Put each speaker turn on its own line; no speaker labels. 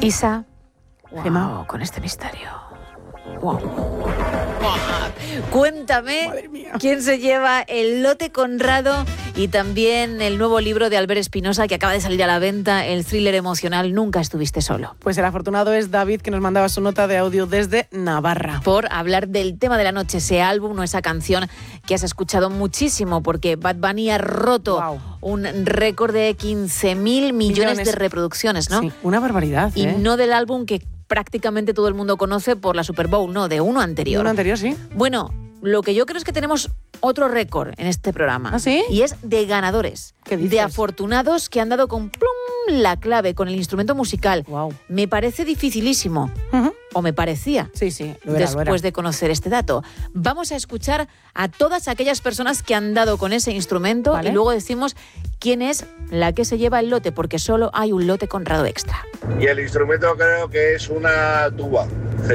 Isa, wow, con este misterio. Wow. Cuéntame quién se lleva el lote Conrado y también el nuevo libro de Albert Espinosa que acaba de salir a la venta, el thriller emocional Nunca estuviste solo.
Pues el afortunado es David, que nos mandaba su nota de audio desde Navarra.
Por hablar del tema de la noche, ese álbum o esa canción que has escuchado muchísimo, porque Bad Bunny ha roto un récord de 15.000 millones de reproducciones, ¿no?
Sí, una barbaridad.
Y no del álbum que prácticamente todo el mundo conoce por la Super Bowl, no, de uno anterior.
De uno anterior, sí.
Bueno, lo que yo creo es que tenemos otro récord en este programa.
¿Ah, sí?
Y es de ganadores.
¿Qué dices?
De afortunados que han dado con plum la clave, con el instrumento musical.
Wow.
Me parece dificilísimo. O me parecía.
Sí,
después de conocer este dato. Vamos a escuchar a todas aquellas personas que han dado con ese instrumento, ¿vale? Y luego decimos quién es la que se lleva el lote, porque solo hay un lote Conrado extra.
Y el instrumento creo que es una tuba.